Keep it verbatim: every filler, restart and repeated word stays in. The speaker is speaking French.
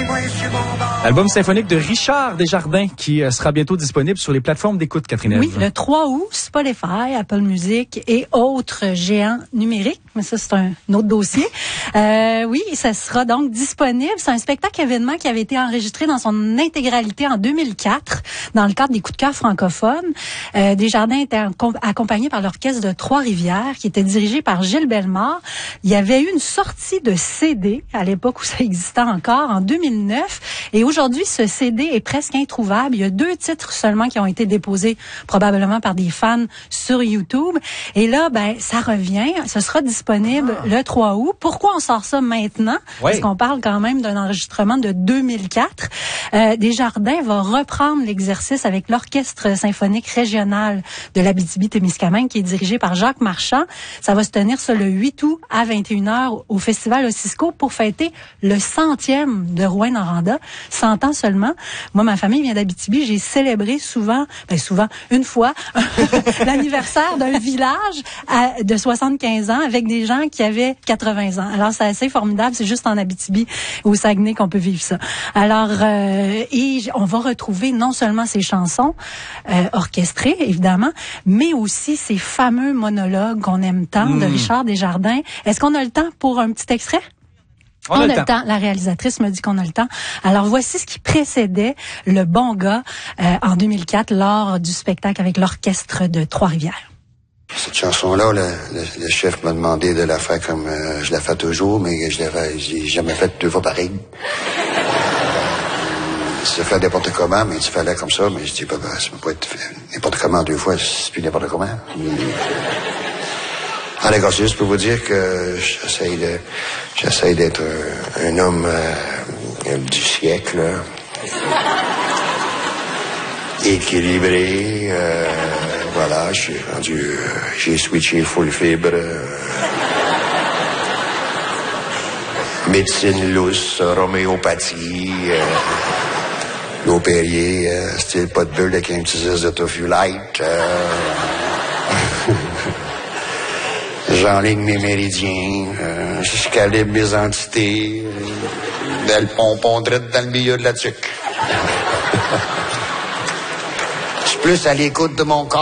Album symphonique de Richard Desjardins qui euh, sera bientôt disponible sur les plateformes d'écoute, Catherine. Oui, le trois août, Spotify, Apple Music et autres géants numériques. Mais ça, c'est un, un autre dossier. Euh, oui, ça sera donc disponible. C'est un spectacle événement qui avait été enregistré dans son intégralité en deux mille quatre dans le cadre des coups de cœur francophones. Euh, Desjardins était accompagné par l'orchestre de Trois-Rivières qui était dirigé par Gilles Bellemare. Il y avait eu une sortie de C D à l'époque où ça existait encore en deux mille neuf. Et aujourd'hui, ce C D est presque introuvable. Il y a deux titres seulement qui ont été déposés probablement par des fans sur YouTube. Et là, ben, ça revient. Ce sera disponible ah. le trois août. Pourquoi on sort ça maintenant? Oui. Parce qu'on parle quand même d'un enregistrement de deux mille quatre. Euh, Desjardins va reprendre l'exercice avec l'Orchestre symphonique régional de l'Abitibi-Témiscamingue qui est dirigé par Jacques Marchand. Ça va se tenir ça le huit août à vingt et une heures au Festival Ossisco pour fêter le centième de Rouyn-Noranda. cent ans seulement. Moi, ma famille vient d'Abitibi. J'ai célébré souvent, ben souvent, une fois, l'anniversaire d'un village à, de soixante-quinze ans avec des gens qui avaient quatre-vingts ans. Alors, c'est assez formidable. C'est juste en Abitibi, au Saguenay, qu'on peut vivre ça. Alors, euh, et on va retrouver non seulement ces chansons euh, orchestrées, évidemment, mais aussi ces fameux monologues qu'on aime tant mmh. de Richard Desjardins. Est-ce qu'on a le temps pour un petit extrait? On, on a le temps. temps. La réalisatrice me dit qu'on a le temps. Alors, voici ce qui précédait Le Bon Gars euh, en deux mille quatre lors du spectacle avec l'Orchestre de Trois-Rivières. Cette chanson-là, le, le, le chef m'a demandé de la faire comme euh, je la fais toujours, mais je l'ai j'ai jamais fait deux fois pareil. Ça fait n'importe comment, mais tu fais là comme ça, mais je dis pas, ben, ça peut pas être n'importe comment deux fois, c'est plus n'importe comment. En tout cas, c'est juste pour vous dire que j'essaye de, j'essaye d'être un, un homme euh, du siècle, équilibré. Euh, voilà, je suis rendu, euh, j'ai switché full fibre. Euh, médecine lousse, homéopathie, euh, l'eau Perrier, euh, style pas de bulle avec un petit zeste de tofu light. Euh, J'enligne mes méridiens, euh, je calibre mes entités, euh, dans le pompon drette dans le milieu de la tuque. Je suis plus à l'écoute de mon corps.